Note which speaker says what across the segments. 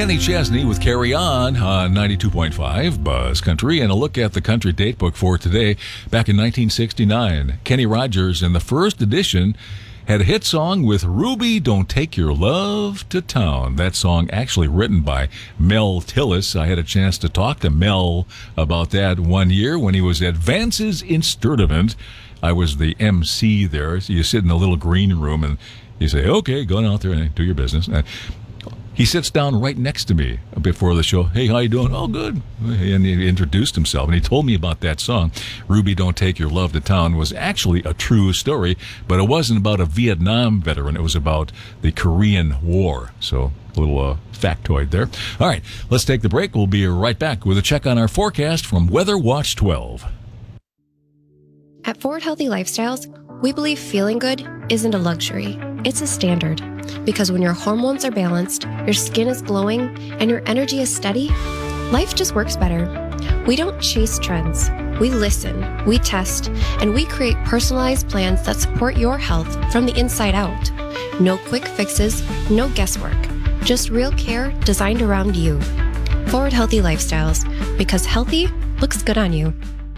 Speaker 1: Kenny Chesney with Carry On 92.5 Buzz Country, and a look at the country datebook for today. Back in 1969, Kenny Rogers in the first edition had a hit song with Ruby, Don't Take Your Love to Town. That song actually written by Mel Tillis. I had a chance to talk to Mel about that one year when he was at Vance's in Sturtevant. I was the MC there. So you sit in the little green room and you say, okay, go on out there and do your business. He sits down right next to me before the show. Hey, how you doing? Oh, good. And he introduced himself, and he told me about that song. Ruby, Don't Take Your Love to Town was actually a true story, but it wasn't about a Vietnam veteran. It was about the Korean War. So a little factoid there. All right, let's take the break. We'll be right back with a check on our forecast from Weather Watch 12.
Speaker 2: At Forward Healthy Lifestyles, we believe feeling good isn't a luxury. It's a standard. Because when your hormones are balanced, your skin is glowing, and your energy is steady, life just works better. We don't chase trends. We listen, we test, and we create personalized plans that support your health from the inside out. No quick fixes, no guesswork. Just real care designed around you. Forward Healthy Lifestyles, because healthy looks good on you.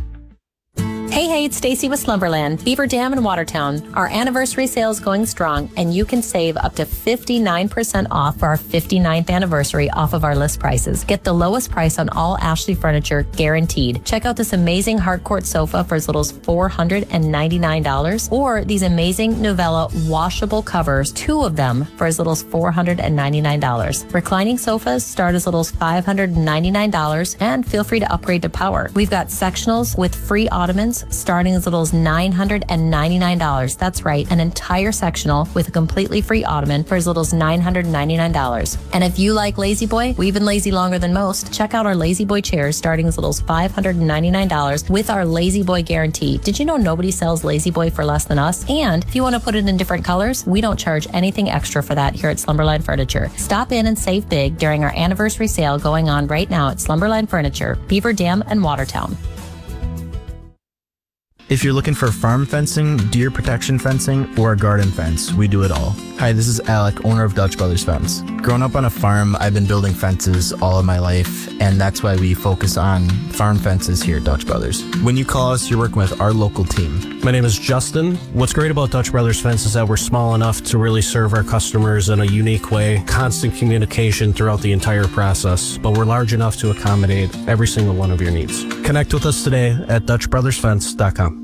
Speaker 3: Hey, it's Stacy with Slumberland, Beaver Dam in Watertown. Our anniversary sale is going strong, and you can save up to 59% off for our 59th anniversary off of our list prices. Get the lowest price on all Ashley furniture, guaranteed. Check out this amazing hardcourt sofa for as little as $499, or these amazing Novella washable covers, 2 of them for as little as $499. Reclining sofas start as little as $599, and feel free to upgrade to power. We've got sectionals with free ottomans starting as little as $999. That's right, an entire sectional with a completely free ottoman for as little as $999. And if you like Lazy Boy, we've been lazy longer than most. Check out our Lazy Boy chairs starting as little as $599 with our Lazy Boy guarantee. Did you know nobody sells Lazy Boy for less than us? And if you want to put it in different colors, we don't charge anything extra for that here at Slumberline Furniture. Stop in and save big during our anniversary sale going on right now at Slumberline Furniture, Beaver Dam and Watertown.
Speaker 4: If you're looking for farm fencing, deer protection fencing, or a garden fence, we do it all. Hi, this is Alec, owner of Dutch Brothers Fence. Growing up on a farm, I've been building fences all of my life, and that's why we focus on farm fences here at Dutch Brothers. When you call us, you're working with our local team.
Speaker 5: My name is Justin. What's great about Dutch Brothers Fence is that we're small enough to really serve our customers in a unique way, constant communication throughout the entire process, but we're large enough to accommodate every single one of your needs. Connect with us today at DutchBrothersFence.com.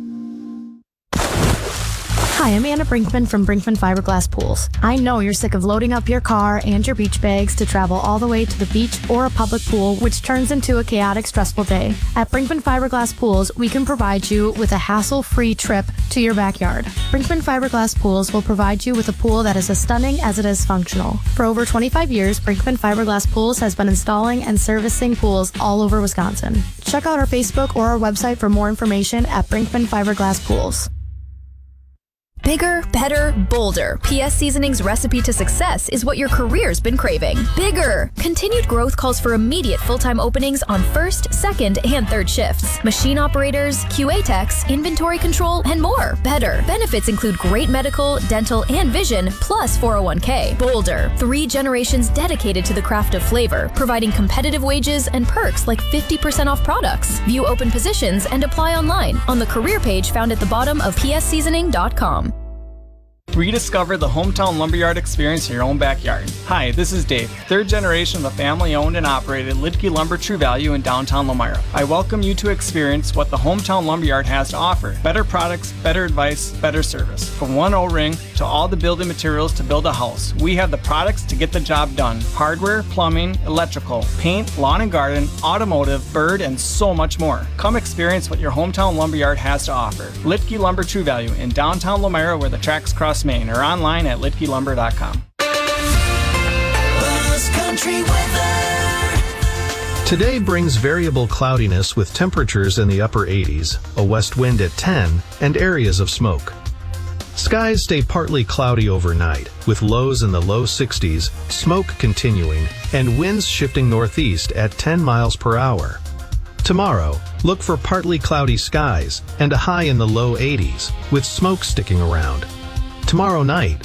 Speaker 6: Hi, I'm Anna Brinkman from Brinkman Fiberglass Pools. I know you're sick of loading up your car and your beach bags to travel all the way to the beach or a public pool, which turns into a chaotic, stressful day. At Brinkman Fiberglass Pools, we can provide you with a hassle-free trip to your backyard. Brinkman Fiberglass Pools will provide you with a pool that is as stunning as it is functional. For over 25 years, Brinkman Fiberglass Pools has been installing and servicing pools all over Wisconsin. Check out our Facebook or our website for more information at Brinkman Fiberglass Pools.
Speaker 7: Bigger, better, bolder. PS Seasoning's recipe to success is what your career's been craving. Bigger! Continued growth calls for immediate full-time openings on first, second, and third shifts. Machine operators, QA techs, inventory control, and more. Better. Benefits include great medical, dental, and vision, plus 401k. Bolder. 3 generations dedicated to the craft of flavor, providing competitive wages and perks like 50% off products. View open positions and apply online on the career page found at the bottom of psseasoning.com.
Speaker 8: Rediscover the hometown lumberyard experience in your own backyard. Hi, this is Dave, 3rd generation of the family-owned and operated Lidke Lumber True Value in downtown Lomira. I welcome you to experience what the hometown lumberyard has to offer. Better products, better advice, better service. From one O-ring to all the building materials to build a house, we have the products to get the job done. Hardware, plumbing, electrical, paint, lawn and garden, automotive, bird, and so much more. Come experience what your hometown lumberyard has to offer. Lidke Lumber True Value in downtown Lomira, where the tracks cross Maine, or online at litkelumber.com.
Speaker 9: Today brings variable cloudiness with temperatures in the upper 80s, a west wind at 10, and areas of smoke. Skies stay partly cloudy overnight, with lows in the low 60s, smoke continuing, and winds shifting northeast at 10 miles per hour. Tomorrow, look for partly cloudy skies and a high in the low 80s, with smoke sticking around. Tomorrow night,